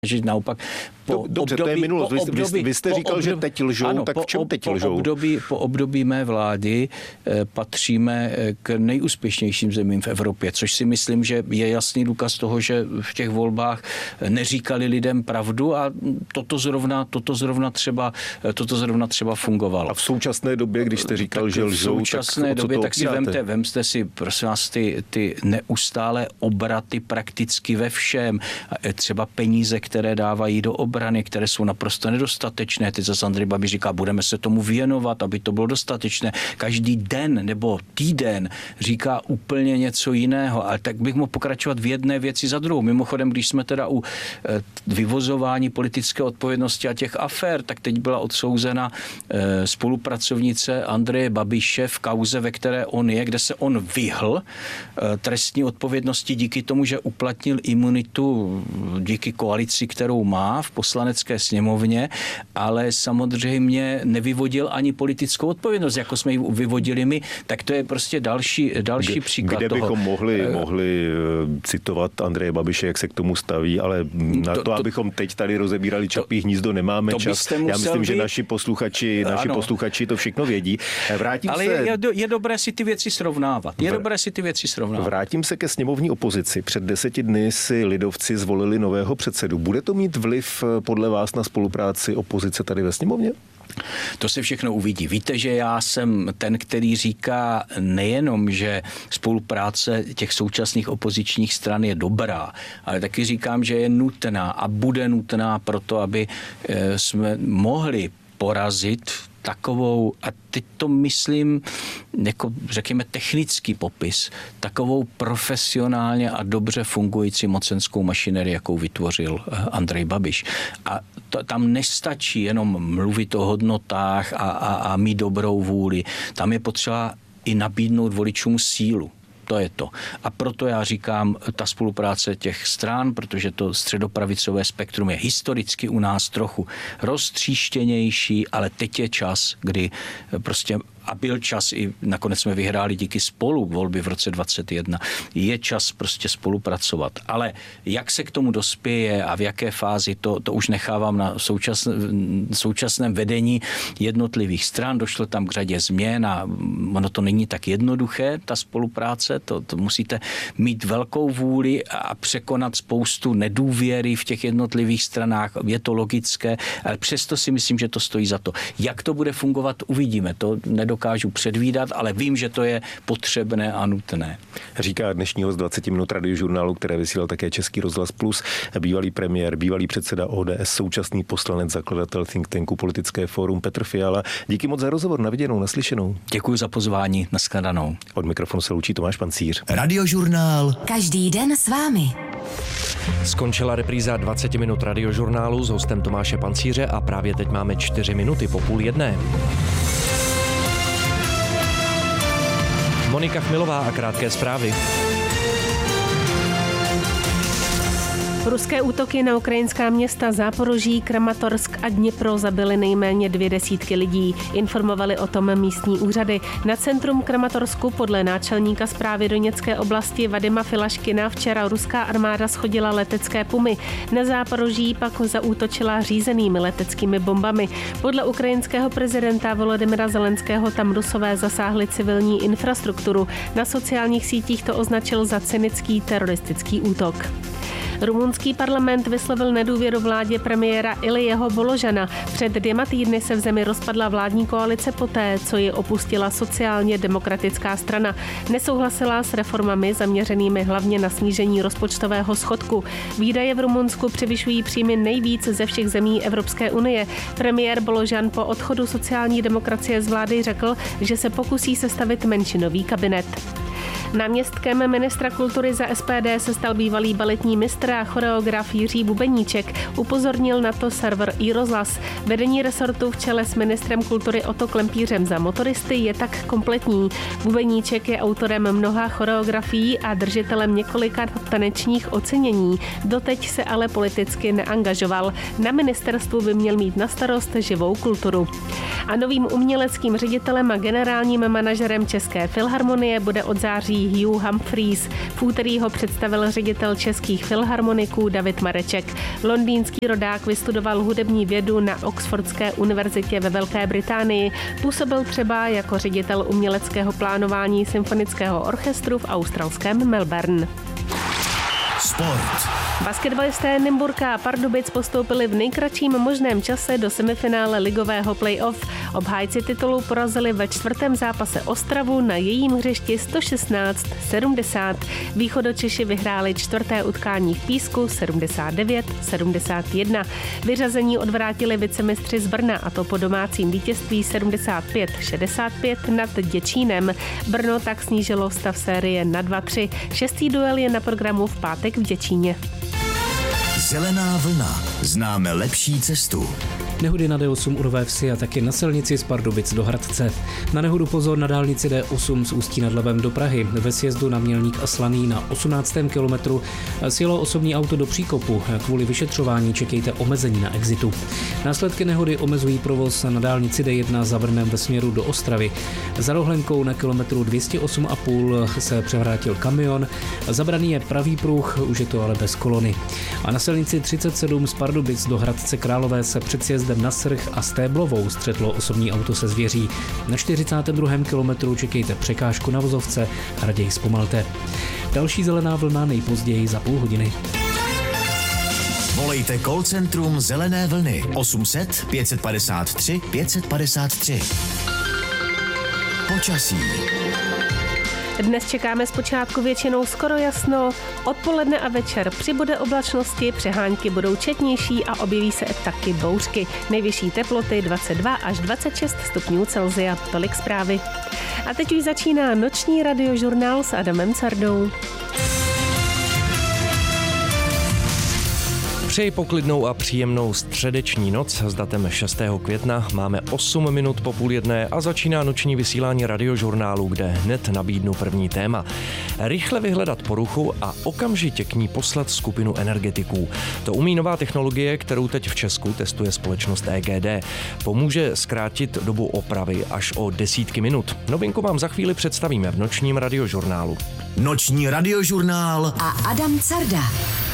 že naopak Dobře, to je minulost. Vy jste říkal, že teď lžou, ano, tak v čem teď lžou? Po období mé vlády patříme k nejúspěšnějším zemím v Evropě, což si myslím, že je jasný důkaz toho, že v těch volbách neříkali lidem pravdu a toto zrovna třeba fungovalo. A v současné době, když jste říkal, že lžou, v současné době, tak si vemte si, prosím vás, ty neustále obraty prakticky ve všem. Třeba peníze, které dávají do obrany, které jsou naprosto nedostatečné. Teď zase Andrej Babiš říká, budeme se tomu věnovat, aby to bylo dostatečné. Každý den nebo týden říká úplně něco jiného. Ale tak bych mohl pokračovat v jedné věci za druhou. Mimochodem, když jsme teda u vyvozování politické odpovědnosti a těch afér, tak teď byla odsouzena spolupracovnice Andreje Babiše v kauze, ve které on je, kde se on vyhl trestní odpovědnosti díky tomu, že uplatnil imunitu díky koalici, kterou má v Poslanecké sněmovně, ale samozřejmě nevyvodil ani politickou odpovědnost, jako jsme ji vyvodili my, tak to je prostě další příklad kde toho. Bychom mohli citovat Andreje Babiše, jak se k tomu staví, ale na to, abychom teď tady rozebírali Čapí hnízdo, nemáme čas. Já myslím, že naši posluchači to všechno vědí. Je dobré si ty věci srovnávat. Vrátím se ke sněmovní opozici. Před 10 dny si lidovci zvolili nového předsedu. Bude to mít vliv podle vás na spolupráci opozice tady ve sněmovně? To se všechno uvidí. Víte, že já jsem ten, který říká nejenom, že spolupráce těch současných opozičních stran je dobrá, ale taky říkám, že je nutná a bude nutná proto, aby jsme mohli porazit takovou, a teď to myslím jako řekněme technický popis, takovou profesionálně a dobře fungující mocenskou mašinerii, jakou vytvořil Andrej Babiš. A tam nestačí jenom mluvit o hodnotách a mít dobrou vůli. Tam je potřeba i nabídnout voličům sílu. To je to. A proto já říkám, ta spolupráce těch stran, protože to středopravicové spektrum je historicky u nás trochu roztříštěnější, ale teď je čas, kdy prostě a byl čas i nakonec jsme vyhráli díky Spolu volby v roce 2021. Je čas prostě spolupracovat. Ale jak se k tomu dospěje a v jaké fázi, to už nechávám na současném vedení jednotlivých stran. Došlo tam k řadě změn a ono to není tak jednoduché, ta spolupráce. To musíte mít velkou vůli a překonat spoustu nedůvěry v těch jednotlivých stranách. Je to logické, ale přesto si myslím, že to stojí za to. Jak to bude fungovat, uvidíme. To nedokážu předvídat, ale vím, že to je potřebné a nutné. Říká dnešní host 20 minut Radiožurnálu, které vysílal také Český rozhlas Plus, bývalý premiér, bývalý předseda ODS, současný poslanec, zakladatel think tanku Politické fórum Petr Fiala. Díky moc za rozhovor, na viděnou, naslyšenou. Děkuji za pozvání, nashledanou. Od mikrofonu se loučí Tomáš Pancíř. Radiožurnál. Každý den s vámi. Skončila repríza 20 minut Radiožurnálu s hostem Tomáše Pancíře a právě teď máme 4 minuty po 12:30. Monika Chmilová a krátké zprávy. Ruské útoky na ukrajinská města Záporoží, Kramatorsk a Dněpro zabily nejméně 200 lidí. Informovali o tom místní úřady. Na centrum Kramatorsku podle náčelníka správy Doněcké oblasti Vadima Filaškina včera ruská armáda shodila letecké pumy. Na Záporoží pak zaútočila řízenými leteckými bombami. Podle ukrajinského prezidenta Volodymyra Zelenského tam Rusové zasáhli civilní infrastrukturu. Na sociálních sítích to označil za cynický teroristický útok. Rumunský parlament vyslovil nedůvěru vládě premiéra Ilijeho Voložana. Před 2 týdny se v zemi rozpadla vládní koalice poté, co ji opustila sociálně demokratická strana. Nesouhlasila s reformami zaměřenými hlavně na snížení rozpočtového schodku. Výdaje v Rumunsku převyšují příjmy nejvíc ze všech zemí Evropské unie. Premiér Voložan po odchodu sociální demokracie z vlády řekl, že se pokusí sestavit menšinový kabinet. Náměstkem ministra kultury za SPD se stal bývalý baletní mistr a choreograf Jiří Bubeníček. Upozornil na to server iRozhlas. Vedení resortu v čele s ministrem kultury Otto Klempířem za motoristy je tak kompletní. Bubeníček je autorem mnoha choreografií a držitelem několika tanečních ocenění. Doteď se ale politicky neangažoval. Na ministerstvu by měl mít na starost živou kulturu. A novým uměleckým ředitelem a generálním manažerem České filharmonie bude od září mladý Hugh Humphreys. V úterý ho představil ředitel českých filharmoniků David Mareček. Londýnský rodák vystudoval hudební vědu na Oxfordské univerzitě ve Velké Británii. Působil třeba jako ředitel uměleckého plánování symfonického orchestru v australském Melbourne. Sport. Basketbalisté Nymburka a Pardubic postoupili v nejkratším možném čase do semifinále ligového play-off. Obhájci titulu porazili ve čtvrtém zápase Ostravu na jejím hřišti 116-70. Východočeši vyhráli čtvrté utkání v Písku 79-71. Vyřazení odvrátili vicemistři z Brna, a to po domácím vítězství 75-65 nad Děčínem. Brno tak snížilo stav série na 2-3. Šestý duel je na programu v pátek v Děčíně. Zelená vlna. Známe lepší cestu. Nehody na D8 u Nové Vsi a taky na silnici z Pardubic do Hradce. Na nehodu pozor na dálnici D8 z Ústí nad Labem do Prahy. Ve sjezdu na Mělník a Slaný na 18. kilometru sjelo osobní auto do příkopu. Kvůli vyšetřování čekejte omezení na exitu. Následky nehody omezují provoz na dálnici D1 za Brnem ve směru do Ostravy. Za Rohlenkou na kilometru 208,5 se převrátil kamion. Zabraný je pravý pruh, už je to ale bez kolony. A na silnici 37 z Pardubic do Hradce Králové se před sjezdem na Srch a Stéblovou střetlo osobní auto se zvěří. Na 42. kilometru čekejte překážku na vozovce a raději zpomalte. Další zelená vlna nejpozději za půl hodiny. Volejte call centrum Zelené vlny 800 553 553. Počasí. Dnes čekáme zpočátku většinou skoro jasno, odpoledne a večer přibude oblačnosti, přehánky budou četnější a objeví se taky bouřky. Nejvyšší teploty 22 až 26 stupňů Celsia. Tolik zprávy. A teď už začíná noční radiožurnál s Adamem Cardou. Přeji poklidnou a příjemnou středeční noc s datem 6. května. Máme 8 minut po 12:30 a začíná noční vysílání radiožurnálu, kde hned nabídnu první téma. Rychle vyhledat poruchu a okamžitě k ní poslat skupinu energetiků. To umí nová technologie, kterou teď v Česku testuje společnost EGD. Pomůže zkrátit dobu opravy až o desítky minut. Novinku vám za chvíli představíme v nočním radiožurnálu. Noční radiožurnál a Adam Carda.